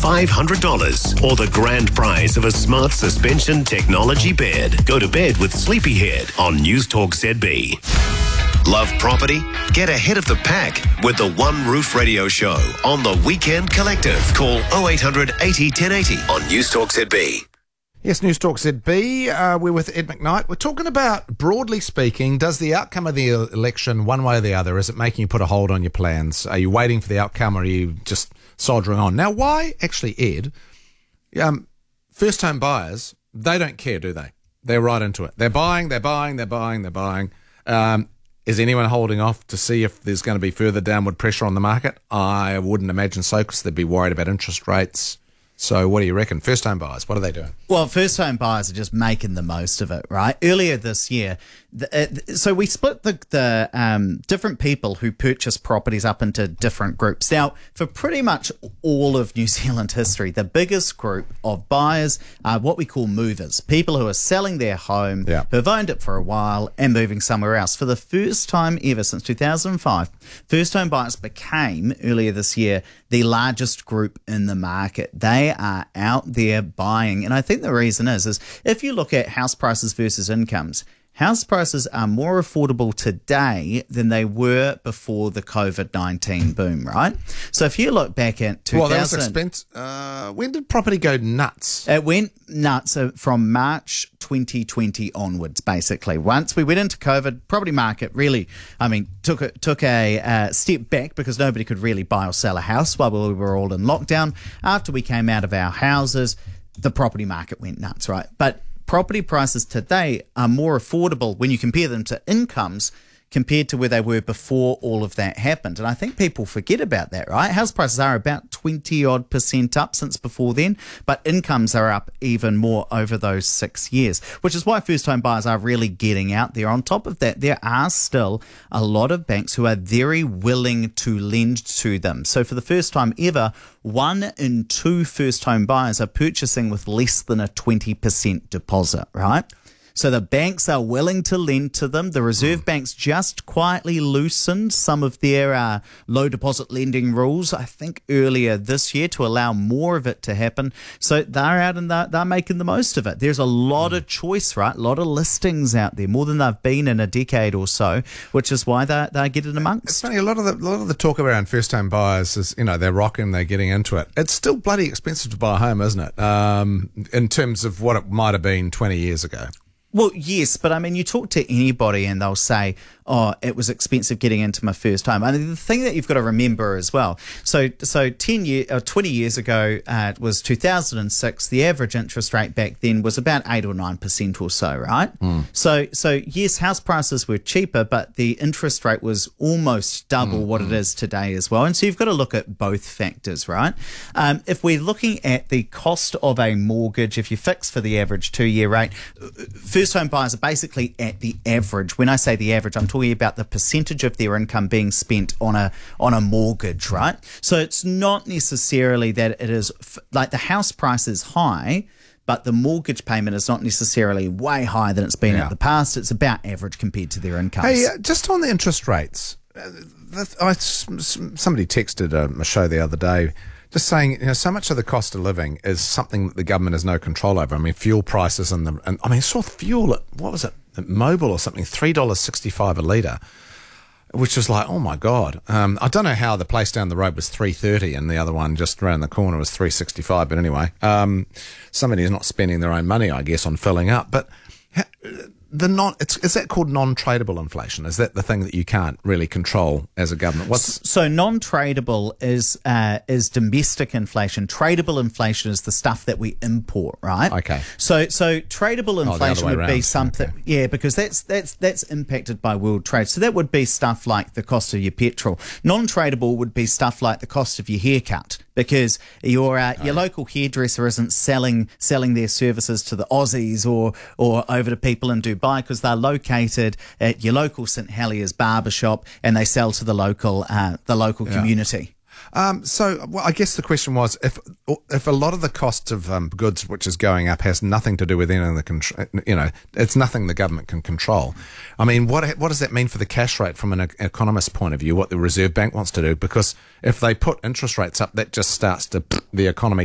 $500 or the grand prize of a smart suspension technology bed. Go to bed with Sleepyhead on News Talk ZB. Love property? Get ahead of the pack with the One Roof Radio Show on the Weekend Collective. Call 0800 80 1080 on News Talk ZB. Yes, News Talk ZB. We're with Ed McKnight. We're talking about, broadly speaking, does the outcome of the election, one way or the other, is it making you put a hold on your plans? Are you waiting for the outcome, or are you just soldiering on? Now, why, actually, Ed, first-home buyers, they don't care, do they? They're right into it. They're buying. Is anyone holding off to see if there's going to be further downward pressure on the market? I wouldn't imagine so, because they'd be worried about interest rates. So what do you reckon? First-home buyers, what are they doing? Well, first-home buyers are just making the most of it, right? Earlier this year, so we split the different people who purchase properties up into different groups. Now, for pretty much all of New Zealand history, the biggest group of buyers are what we call movers, people who are selling their home, who have owned it for a while and moving somewhere else. For the first time ever since 2005, first-home buyers became, earlier this year, the largest group in the market. They are out there buying. And I think the reason is if you look at house prices versus incomes, house prices are more affordable today than they were before the COVID-19 boom, right? So if you look back at 2000... Well, that was expensive. When did property go nuts? It went nuts from March 2020 onwards, basically. Once we went into COVID, property market really, took a step back because nobody could really buy or sell a house while we were all in lockdown. After we came out of our houses, the property market went nuts, right? But property prices today are more affordable when you compare them to incomes compared to where they were before all of that happened. And I think people forget about that, right? House prices are about 20% up since before then, but incomes are up even more over those 6 years, which is why first-home buyers are really getting out there. On top of that, there are still a lot of banks who are very willing to lend to them. So for the first time ever, 1 in 2 first-home buyers are purchasing with less than a 20% deposit, right? So the banks are willing to lend to them. The Reserve Bank's just quietly loosened some of their low deposit lending rules, I think, earlier this year to allow more of it to happen. So they're out and they're making the most of it. There's a lot of choice, right? A lot of listings out there, more than they've been in a decade or so, which is why they're getting amongst. It's funny, a lot of the talk around first-home buyers is, they're rocking, they're getting into it. It's still bloody expensive to buy a home, isn't it? In terms of what it might have been 20 years ago. Well, yes, but you talk to anybody and they'll say, oh, it was expensive getting into my first home. The thing that you've got to remember as well, so 20 years ago, it was 2006, the average interest rate back then was about 8 or 9% or so, right? So yes, house prices were cheaper, but the interest rate was almost double what it is today as well. And so you've got to look at both factors, right? If we're looking at the cost of a mortgage, if you fix for the average 2-year rate, first home buyers are basically at the average. When I say the average, I'm talking about the percentage of their income being spent on a mortgage, right? So it's not necessarily that it is like the house price is high, but the mortgage payment is not necessarily way higher than it's been in the past. It's about average compared to their incomes. Hey, just on the interest rates, somebody texted a show the other day just saying, so much of the cost of living is something that the government has no control over. Fuel prices and I saw fuel at, what was it, at Mobil or something, $3.65 a litre, which was like, oh my God. I don't know how the place down the road was $3.30 and the other one just around the corner was $3.65. But anyway, somebody's not spending their own money, I guess, on filling up. But is that called non-tradable inflation? Is that the thing that you can't really control as a government? So non-tradable is domestic inflation. Tradable inflation is the stuff that we import, right? Okay. So tradable inflation would be something, because that's impacted by world trade. So that would be stuff like the cost of your petrol. Non-tradable would be stuff like the cost of your haircut, because your local hairdresser isn't selling their services to the Aussies or over to people in Dubai, because they're located at your local St Heliers barbershop and they sell to the local community. So I guess the question was, if a lot of the cost of goods which is going up has nothing to do with anything it's nothing the government can control. What does that mean for the cash rate from an economist's point of view, what the Reserve Bank wants to do? Because if they put interest rates up, that just starts the economy